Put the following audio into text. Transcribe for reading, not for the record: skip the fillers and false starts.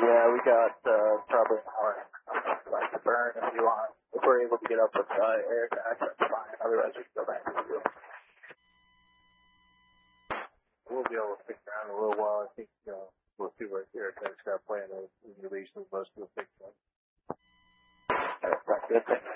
Yeah, we got probably an hour left to burn if you want. If we're able to get up with air back, that's fine. Otherwise, we can go back to the field. We'll be able to stick around a little while. I think we'll see where Air Tac's got planned to release most of the fix. That's good.